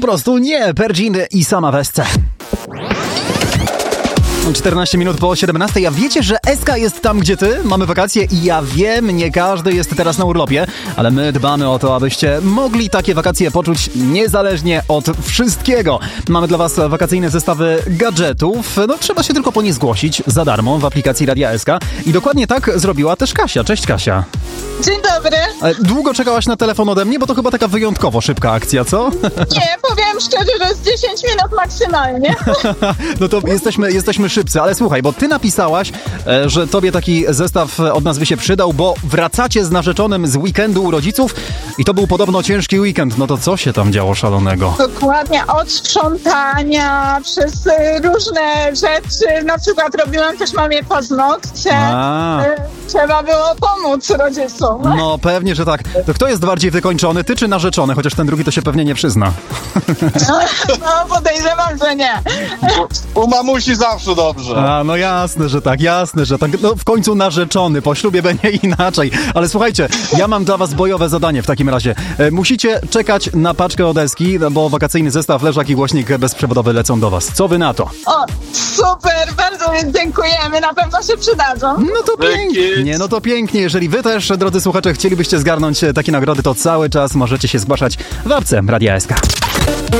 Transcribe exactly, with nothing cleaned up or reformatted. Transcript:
prostu nie. Perdzin i sama w S C. czternaście minut po siedemnastej, a wiecie, że S K jest tam, gdzie ty? Mamy wakacje i ja wiem, nie każdy jest teraz na urlopie, ale my dbamy o to, abyście mogli takie wakacje poczuć niezależnie od wszystkiego. Mamy dla was wakacyjne zestawy gadżetów, no trzeba się tylko po nie zgłosić za darmo w aplikacji Radia S K i dokładnie tak zrobiła też Kasia. Cześć Kasia. Dzień dobry. Długo czekałaś na telefon ode mnie, bo to chyba taka wyjątkowo szybka akcja, co? Nie, powiem szczerze, że z dziesięć minut maksymalnie. No to jesteśmy, jesteśmy szybcy, ale słuchaj, bo ty napisałaś, że tobie taki zestaw od nas by się przydał, bo wracacie z narzeczonym z weekendu u rodziców i to był podobno ciężki weekend. No to co się tam działo szalonego? Dokładnie, od sprzątania przez różne rzeczy. Na przykład robiłam też mamie paznokcie. A. Trzeba było pomóc rodzicom. No pewnie, że tak. To kto jest bardziej wykończony, ty czy narzeczony? Chociaż ten drugi to się pewnie nie przyzna. No, no podejrzewam, że nie. U, u mamusi zawsze dobrze. A, no jasne, że tak, jasne, że tak. No w końcu narzeczony, po ślubie będzie inaczej. Ale słuchajcie, ja mam dla was bojowe zadanie w takim razie. E, musicie czekać na paczkę od Eski, bo wakacyjny zestaw, leżak i głośnik bezprzewodowy lecą do was. Co wy na to? O, super, bardzo dziękujemy, na pewno się przydadzą. No to pięknie. Nie, no to pięknie. Jeżeli wy też, drodzy słuchacze, chcielibyście zgarnąć takie nagrody, to cały czas możecie się zgłaszać w apce Radia S K.